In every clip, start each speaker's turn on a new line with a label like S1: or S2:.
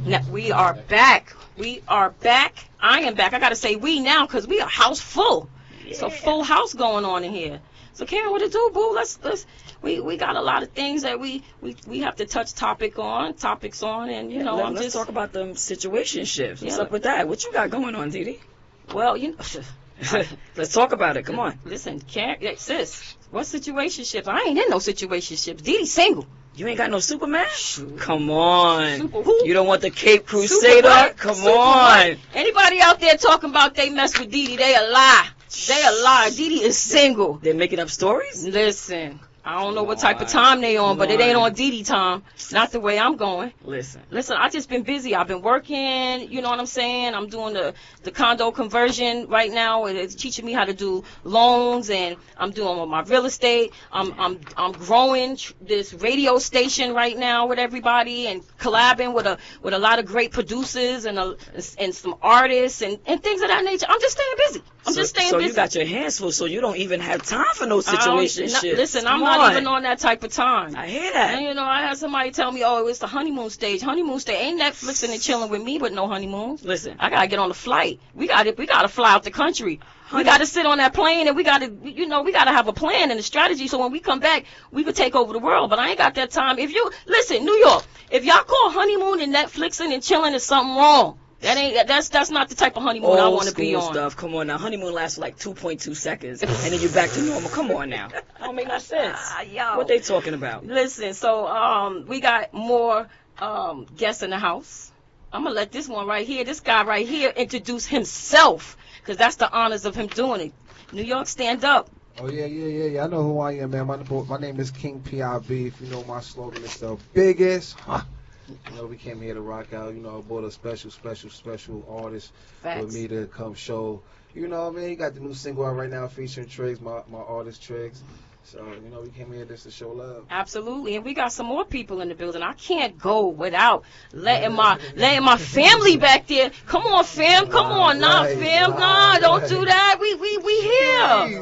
S1: Now, we are back. We are back. I am back. I got to say we now because we are house full. Yeah. It's a full house going on in here. So, Karen, what to do, boo? We got a lot of things that we have to touch topics on, and, you know,
S2: let's talk about them situationships. What's up with that? What you got going on, Dee?
S1: Well, you know.
S2: Let's talk about it. Come on.
S1: Listen, Karen, sis, what situationships? I ain't in no situationships. Dee single.
S2: You ain't got no Superman? Come on.
S1: Super who?
S2: You don't want the Cape Crusader? Come on.
S1: Anybody out there talking about they mess with Dee, they a lie. They a lie. Dee is single.
S2: They're making up stories?
S1: Listen, I don't know what type of time they on, but it ain't on Dee time. Not the way I'm going.
S2: Listen,
S1: I just been busy. I've been working, you know what I'm saying? I'm doing the condo conversion right now. It's teaching me how to do loans, and I'm doing my real estate. I'm growing this radio station right now with everybody, and collabing with a lot of great producers and some artists and things of that nature. I'm just staying busy.
S2: So you got your hands full, so you don't even have time for no situationship.
S1: Listen, I'm not even on that type of time.
S2: I hear that.
S1: And, you know, I had somebody tell me, oh, it's the honeymoon stage. Honeymoon stage. Ain't Netflixing and chilling with me with no honeymoons.
S2: Listen.
S1: I got to get on the flight. We got to fly out the country. We got to sit on that plane, and we got to have a plan and a strategy, so when we come back, we could take over the world. But I ain't got that time. Listen, New York, if y'all call honeymoon and Netflixing and chilling, is something wrong. That's not the type of honeymoon I want to be on.
S2: Stuff. Come on now, honeymoon lasts for like 2.2 seconds, and then you're back to normal. Come on now, that don't make no sense. What they talking about?
S1: Listen, so we got more guests in the house. I'm gonna let this guy right here, introduce himself, because that's the honors of him doing it. New York, stand up.
S3: Oh yeah. I know who I am, man. My name is King PIB. If you know my slogan, it's the biggest. You know, we came here to rock out. You know, I brought a special artist with me to come show. You know, man, you got the new single out right now featuring Triggs, my artist Triggs. So, you know, we came here just to show love.
S1: Absolutely, and we got some more people in the building. I can't go without letting my family back there. Come on, fam. Come on, fam. Nah, don't do that. We here.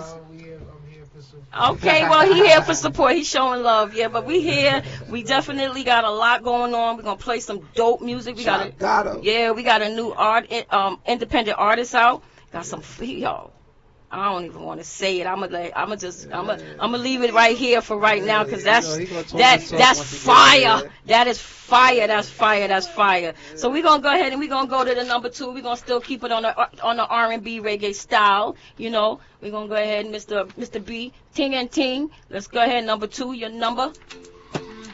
S1: Okay, well, he here for support. He's showing love, yeah, but we here. We definitely got a lot going on. We're going to play some dope music. We got a new independent artist out. Got some, y'all. I don't even want to say it. I'm gonna leave it right here for right now, because that's fire. That is fire. That's fire. So we're gonna go ahead and we're gonna go to the number 2. We're gonna still keep it on the R&B reggae style. You know, we're gonna go ahead and Mr. B, ting and ting. Let's go ahead, number 2, your number.